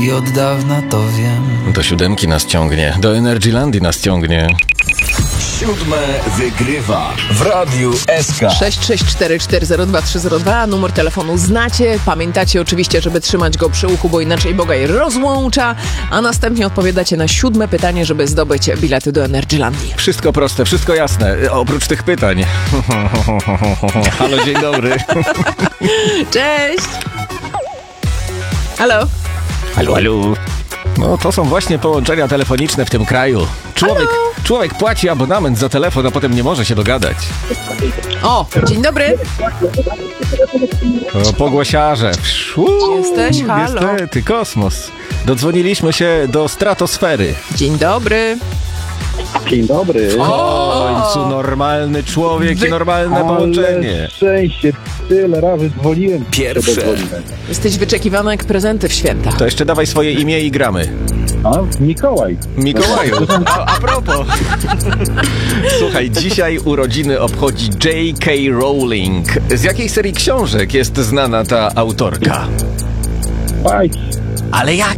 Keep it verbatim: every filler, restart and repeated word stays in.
i od dawna to wiem. Do siódemki nas ciągnie, do Energylandii nas ciągnie. Siódme wygrywa w Radiu S K. sześć sześć cztery cztery zero dwa trzy zero dwa, numer telefonu znacie. Pamiętacie oczywiście, żeby trzymać go przy uchu, bo inaczej bogaj rozłącza. A następnie odpowiadacie na siódme pytanie, żeby zdobyć bilety do Energylandii. Wszystko proste, wszystko jasne, oprócz tych pytań. Halo, dzień dobry. Cześć! Halo? Halo, halo. No to są właśnie połączenia telefoniczne w tym kraju. Człowiek, człowiek płaci abonament za telefon, a potem nie może się dogadać. O, dzień dobry. O, pogłosiarze. Pszu, Jesteś? Halo? Niestety, kosmos. Dodzwoniliśmy się do stratosfery. Dzień dobry. Dzień dobry. W końcu normalny człowiek Wy- i normalne połączenie. Ale szczęście, tyle razy dzwoniłem. Pierwsze. Dodzwoniłem. Jesteś wyczekiwany jak prezenty w święta. To jeszcze dawaj swoje imię i gramy. A, Mikołaj. Mikołaju, a, a propos. Słuchaj, dzisiaj urodziny obchodzi J K. Rowling. Z jakiej serii książek jest znana ta autorka? Bajki. Ale jak?